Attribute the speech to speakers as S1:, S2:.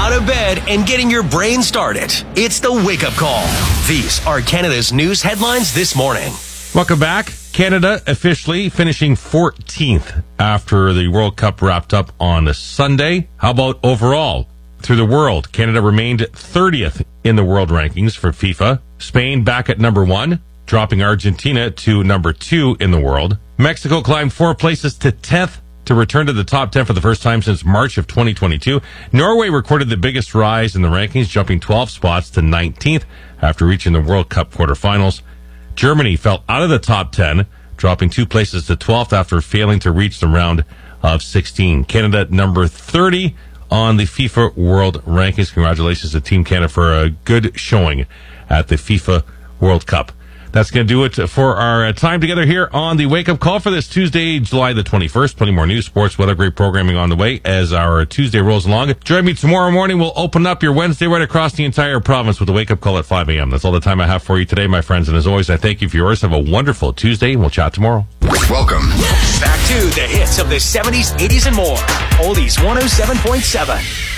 S1: out of bed and getting your brain started. It's the Wake Up Call. These are Canada's news headlines this morning.
S2: Welcome back. Canada officially finishing 14th after the World Cup wrapped up on Sunday. How about overall? Through the world, Canada remained 30th in the world rankings for FIFA. Spain back at number 1, dropping Argentina to number 2 in the world. Mexico climbed 4 places to 10th to return to the top 10 for the first time since March of 2022. Norway recorded the biggest rise in the rankings, jumping 12 spots to 19th after reaching the World Cup quarterfinals. Germany fell out of the top 10, dropping 2 places to 12th after failing to reach the round of 16. Canada number 30 on the FIFA World Rankings. Congratulations to Team Canada for a good showing at the FIFA World Cup. That's going to do it for our time together here on the Wake Up Call for this Tuesday, July the 21st. Plenty more news, sports, weather, great programming on the way as our Tuesday rolls along. Join me tomorrow morning. We'll open up your Wednesday right across the entire province with the Wake Up Call at 5 a.m. That's all the time I have for you today, my friends. And as always, I thank you for yours. Have a wonderful Tuesday, and we'll chat tomorrow.
S1: Welcome back to the hits of the 70s, 80s, and more. Oldies 107.7.